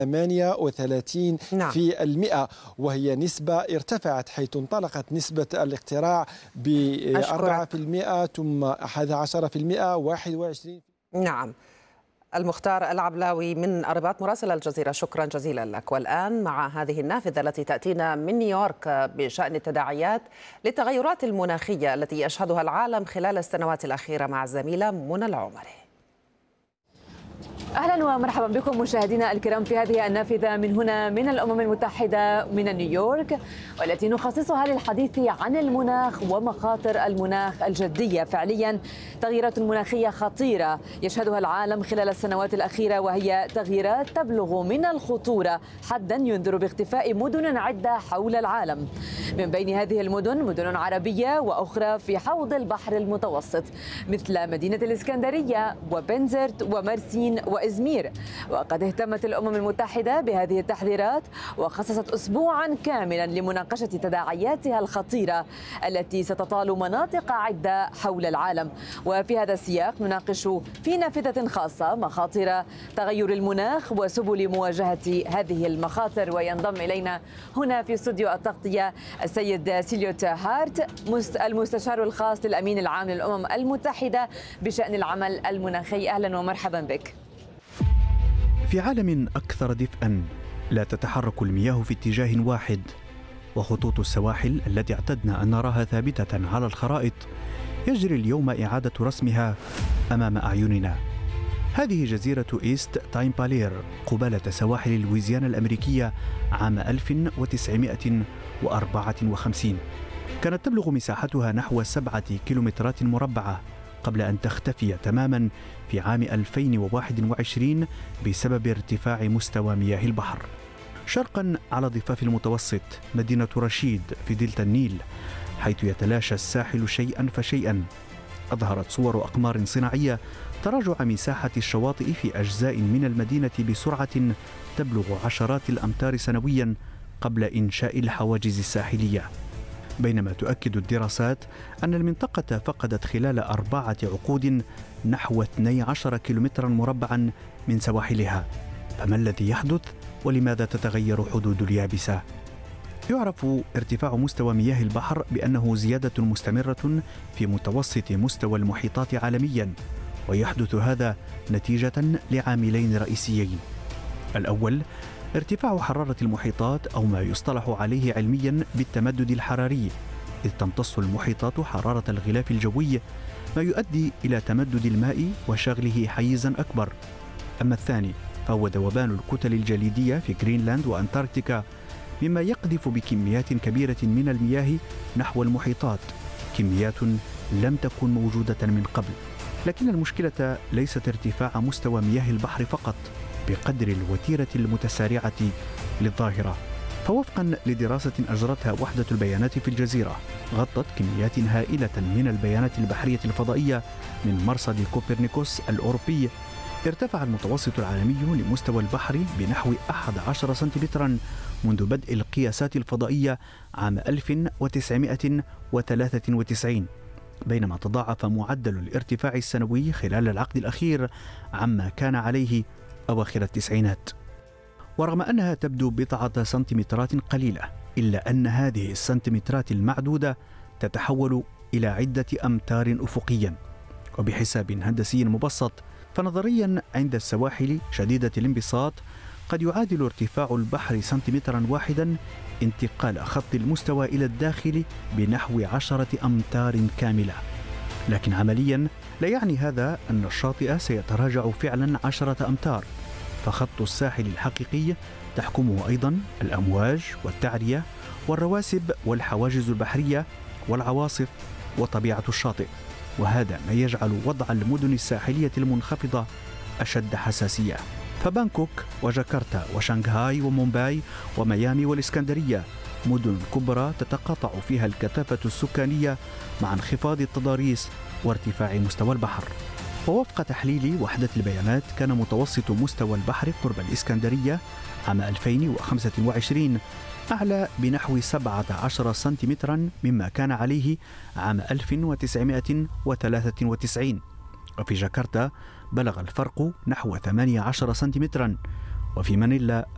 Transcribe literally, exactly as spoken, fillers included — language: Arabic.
ثمانية وثلاثين نعم. في المئة، وهي نسبة ارتفعت حيث انطلقت نسبة الاقتراع ب أربعة بالمئة ثم أحد عشر بالمئة واحد وعشرين. نعم. المختار العبلاوي من الرباط مراسل الجزيرة، شكرا جزيلا لك. والآن مع هذه النافذة التي تأتينا من نيويورك بشأن التداعيات للتغيرات المناخية التي يشهدها العالم خلال السنوات الأخيرة مع الزميلة منى العمري. أهلا ومرحبا بكم مشاهدينا الكرام في هذه النافذة من هنا من الأمم المتحدة من نيويورك، والتي نخصصها للحديث عن المناخ ومخاطر المناخ الجدية. فعليا تغييرات مناخية خطيرة يشهدها العالم خلال السنوات الأخيرة، وهي تغييرات تبلغ من الخطورة حدا ينذر باختفاء مدن عدة حول العالم. من بين هذه المدن مدن عربية وأخرى في حوض البحر المتوسط، مثل مدينة الإسكندرية وبنزرت ومرسين وإزمير. وقد اهتمت الأمم المتحدة بهذه التحذيرات وخصصت أسبوعا كاملا لمناقشة تداعياتها الخطيرة التي ستطال مناطق عدة حول العالم. وفي هذا السياق نناقش في نافذة خاصة مخاطر تغير المناخ وسبل مواجهة هذه المخاطر. وينضم إلينا هنا في استوديو التغطية السيد سيليوت هارت، المستشار الخاص للأمين العام للأمم المتحدة بشأن العمل المناخي. أهلا ومرحبا بك. في عالم أكثر دفئا لا تتحرك المياه في اتجاه واحد، وخطوط السواحل التي اعتدنا أن نراها ثابتة على الخرائط يجري اليوم إعادة رسمها أمام أعيننا. هذه جزيرة إيست تايم بالير قبالة سواحل لويزيانا الأمريكية عام ألف وتسعمئة وأربعة وخمسين. كانت تبلغ مساحتها نحو سبعة كيلومترات مربعة قبل أن تختفي تماما في عام ألفين وواحد وعشرين بسبب ارتفاع مستوى مياه البحر. شرقا على ضفاف المتوسط مدينة رشيد في دلتا النيل، حيث يتلاشى الساحل شيئا فشيئا. أظهرت صور أقمار صناعية تراجع مساحة الشواطئ في أجزاء من المدينة بسرعة تبلغ عشرات الأمتار سنويا قبل إنشاء الحواجز الساحلية. بينما تؤكد الدراسات أن المنطقة فقدت خلال أربعة عقود نحو اثني عشر كيلومترا مربعا من سواحلها. فما الذي يحدث ولماذا تتغير حدود اليابسة؟ يعرف ارتفاع مستوى مياه البحر بأنه زيادة مستمرة في متوسط مستوى المحيطات عالميا، ويحدث هذا نتيجة لعاملين رئيسيين. الأول ارتفاع حرارة المحيطات، أو ما يصطلح عليه علميا بالتمدد الحراري، إذ تمتص المحيطات حرارة الغلاف الجوي، ما يؤدي إلى تمدد الماء وشغله حيزا أكبر. أما الثاني فهو ذوبان الكتل الجليدية في جرينلاند وأنتاركتيكا، مما يقذف بكميات كبيرة من المياه نحو المحيطات، كميات لم تكن موجودة من قبل. لكن المشكلة ليست ارتفاع مستوى مياه البحر فقط بقدر الوتيرة المتسارعة للظاهرة. فوفقا لدراسة أجرتها وحدة البيانات في الجزيرة، غطت كميات هائلة من البيانات البحرية الفضائية من مرصد كوبرنيكوس الأوروبي، ارتفع المتوسط العالمي لمستوى البحر بنحو أحد عشر سنتيمترا منذ بدء القياسات الفضائية عام ألف وتسعمئة وثلاثة وتسعين، بينما تضاعف معدل الارتفاع السنوي خلال العقد الأخير عما كان عليه أواخر التسعينات. ورغم أنها تبدو بضعة سنتيمترات قليلة، إلا أن هذه السنتيمترات المعدودة تتحول إلى عدة أمتار أفقيا. وبحساب هندسي مبسط، فنظريا عند السواحل شديدة الانبساط قد يعادل ارتفاع البحر سنتيمترا واحدا انتقال خط المستوى إلى الداخل بنحو عشرة أمتار كاملة. لكن عمليا لا يعني هذا أن الشاطئ سيتراجع فعلا عشرة أمتار، فخط الساحل الحقيقي تحكمه أيضا الأمواج والتعرية والرواسب والحواجز البحرية والعواصف وطبيعة الشاطئ. وهذا ما يجعل وضع المدن الساحلية المنخفضة أشد حساسية. فبانكوك وجاكرتا وشنغهاي ومومباي وميامي والإسكندرية مدن كبرى تتقاطع فيها الكثافة السكانية مع انخفاض التضاريس وارتفاع مستوى البحر. ووفق تحليل وحدة البيانات، كان متوسط مستوى البحر قرب الإسكندرية عام ألفين وخمسة وعشرين أعلى بنحو سبعة عشر سنتيمترا مما كان عليه عام ألف وتسعمئة وثلاثة وتسعين. وفي جاكرتا بلغ الفرق نحو ثمانية عشر سنتيمترا، وفي مانيلا